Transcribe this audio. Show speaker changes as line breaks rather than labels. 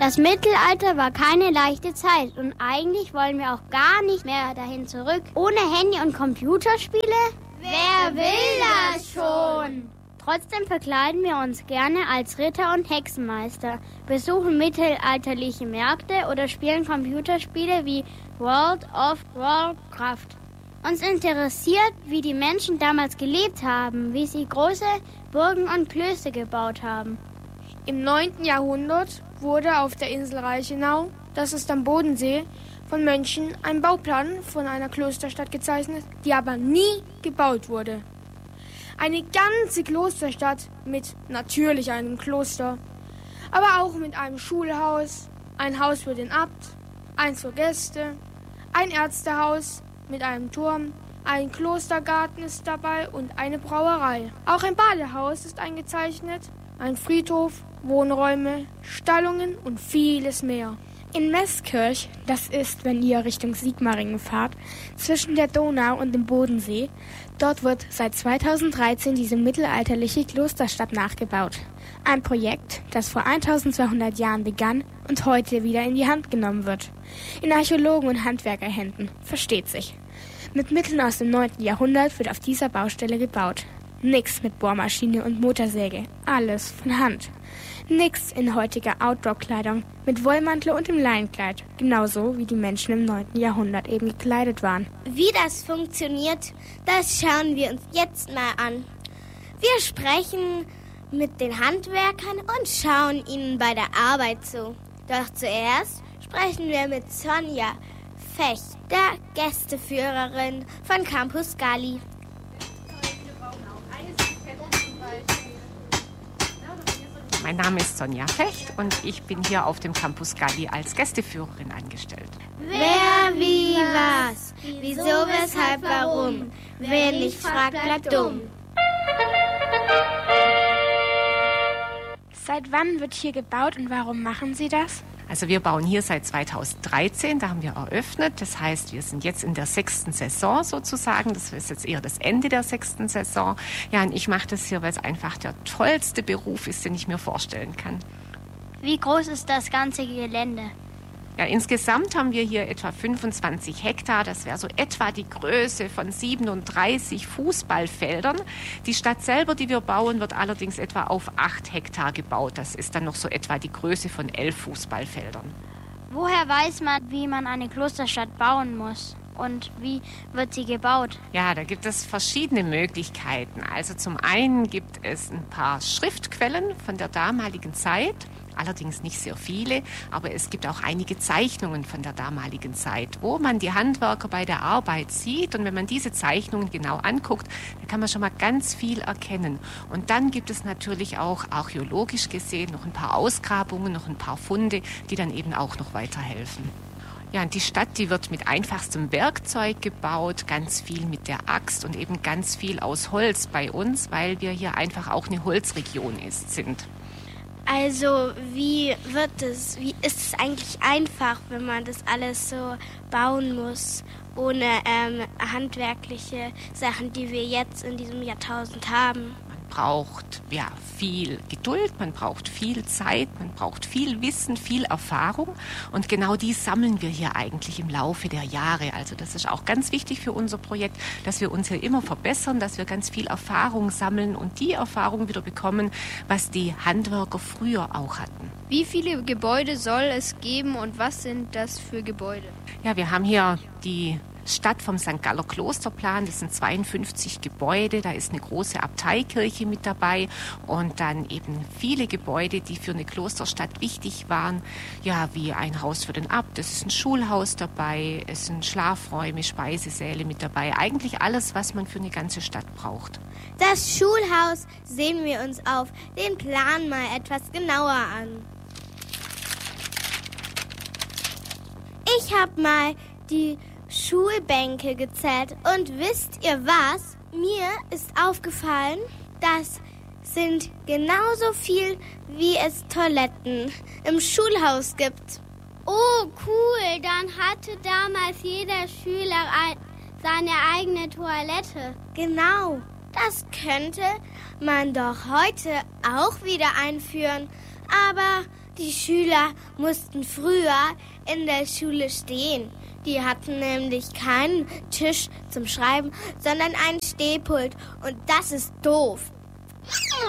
Das Mittelalter war keine leichte Zeit und eigentlich wollen wir auch gar nicht mehr dahin zurück. Ohne Handy und Computerspiele? Wer will das schon? Trotzdem verkleiden wir uns gerne als Ritter und Hexenmeister, besuchen mittelalterliche Märkte oder spielen Computerspiele wie World of Warcraft. Uns interessiert, wie die Menschen damals gelebt haben, wie sie große Burgen und Klöster gebaut haben.
Im 9. Jahrhundert wurde auf der Insel Reichenau, das ist am Bodensee, von Mönchen ein Bauplan von einer Klosterstadt gezeichnet, die aber nie gebaut wurde. Eine ganze Klosterstadt mit natürlich einem Kloster, aber auch mit einem Schulhaus, ein Haus für den Abt, eins für Gäste, ein Ärztehaus mit einem Turm, ein Klostergarten ist dabei und eine Brauerei. Auch ein Badehaus ist eingezeichnet, ein Friedhof, Wohnräume, Stallungen und vieles mehr.
In Meßkirch, das ist, wenn ihr Richtung Sigmaringen fahrt, zwischen der Donau und dem Bodensee, dort wird seit 2013 diese mittelalterliche Klosterstadt nachgebaut. Ein Projekt, das vor 1200 Jahren begann und heute wieder in die Hand genommen wird. In Archäologen- und Handwerkerhänden, versteht sich. Mit Mitteln aus dem 9. Jahrhundert wird auf dieser Baustelle gebaut. Nix mit Bohrmaschine und Motorsäge, alles von Hand. Nix in heutiger Outdoor-Kleidung mit Wollmantel und im Leinenkleid, genauso wie die Menschen im 9. Jahrhundert eben gekleidet waren.
Wie das funktioniert, das schauen wir uns jetzt mal an. Wir sprechen mit den Handwerkern und schauen ihnen bei der Arbeit zu. Doch zuerst sprechen wir mit Sonja Fecht, der Gästeführerin von Campus Gali.
Mein Name ist Sonja Fecht und ich bin hier auf dem Campus Gali als Gästeführerin angestellt.
Wer, wie, was? Wieso, weshalb, warum? Wer nicht fragt, bleibt dumm.
Seit wann wird hier gebaut und warum machen Sie das?
Also wir bauen hier seit 2013, da haben wir eröffnet. Das heißt, wir sind jetzt in der 6. Saison sozusagen. Das ist jetzt eher das Ende der 6. Saison. Ja, und ich mache das hier, weil es einfach der tollste Beruf ist, den ich mir vorstellen kann.
Wie groß ist das ganze Gelände?
Ja, insgesamt haben wir hier etwa 25 Hektar. Das wäre so etwa die Größe von 37 Fußballfeldern. Die Stadt selber, die wir bauen, wird allerdings etwa auf 8 Hektar gebaut. Das ist dann noch so etwa die Größe von 11 Fußballfeldern.
Woher weiß man, wie man eine Klosterstadt bauen muss? Und wie wird sie gebaut?
Ja, da gibt es verschiedene Möglichkeiten. Also zum einen gibt es ein paar Schriftquellen von der damaligen Zeit. Allerdings nicht sehr viele, aber es gibt auch einige Zeichnungen von der damaligen Zeit, wo man die Handwerker bei der Arbeit sieht. Und wenn man diese Zeichnungen genau anguckt, dann kann man schon mal ganz viel erkennen. Und dann gibt es natürlich auch archäologisch gesehen noch ein paar Ausgrabungen, noch ein paar Funde, die dann eben auch noch weiterhelfen. Ja, und die Stadt, die wird mit einfachstem Werkzeug gebaut, ganz viel mit der Axt und eben ganz viel aus Holz bei uns, weil wir hier einfach auch eine Holzregion sind.
Also wie ist es eigentlich einfach, wenn man das alles so bauen muss, ohne handwerkliche Sachen, die wir jetzt in diesem Jahrtausend haben?
Man braucht ja viel Geduld, man braucht viel Zeit, man braucht viel Wissen, viel Erfahrung und genau die sammeln wir hier eigentlich im Laufe der Jahre. Also das ist auch ganz wichtig für unser Projekt, dass wir uns hier immer verbessern, dass wir ganz viel Erfahrung sammeln und die Erfahrung wieder bekommen, was die Handwerker früher auch hatten.
Wie viele Gebäude soll es geben und was sind das für Gebäude?
Ja, wir haben hier die Stadt vom St. Galler Klosterplan, das sind 52 Gebäude, da ist eine große Abteikirche mit dabei und dann eben viele Gebäude, die für eine Klosterstadt wichtig waren, ja, wie ein Haus für den Abt, es ist ein Schulhaus dabei, es sind Schlafräume, Speisesäle mit dabei, eigentlich alles, was man für eine ganze Stadt braucht.
Das Schulhaus sehen wir uns auf den Plan mal etwas genauer an. Ich habe mal die Schulbänke gezählt und wisst ihr was? Mir ist aufgefallen, das sind genauso viel, wie es Toiletten im Schulhaus gibt. Oh, cool, dann hatte damals jeder Schüler seine eigene Toilette. Genau, das könnte man doch heute auch wieder einführen. Aber
Die Schüler mussten früher in der Schule stehen. Die hatten nämlich keinen Tisch zum Schreiben, sondern einen Stehpult. Und das ist doof.